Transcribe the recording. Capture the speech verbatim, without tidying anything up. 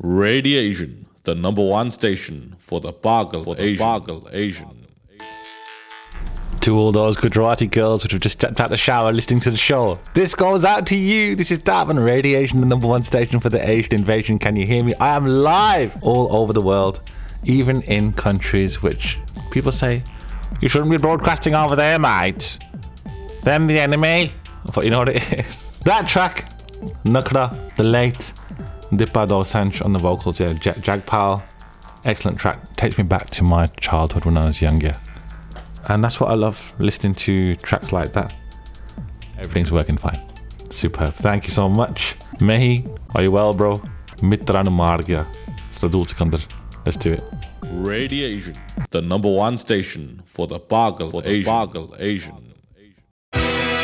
Radiation, the number one station for the Bargal Asian. Bargal Asian. To all those Gujarati girls which have just stepped out the shower listening to the show, this goes out to you. This is Darwin Radiation, the number one station for the Asian invasion. Can you hear me? I am live all over the world, even in countries which people say, you shouldn't be broadcasting over there, mate. Them the enemy. I thought you know what it is. That track, Nukra, the late Dipa Dosanjh on the vocals here, J- Jagpal. Excellent track. Takes me back to my childhood when I was younger. And that's what I love, listening to tracks like that. Everything's working fine. Superb. Thank you so much. Mehi, are you well, bro? Mitranu Margya. Let's do it. Radiation, the number one station for the Bargal Asian. Bargal Asian.